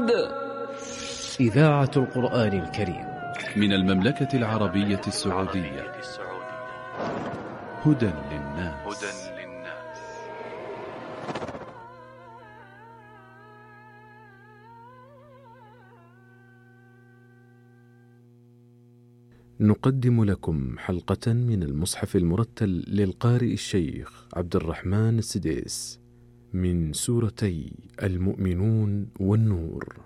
إذاعة القرآن الكريم من المملكة العربية السعودية. هدى للناس. نقدم لكم حلقة من المصحف المرتل للقارئ الشيخ عبد الرحمن السديس من سورتي المؤمنون والنور.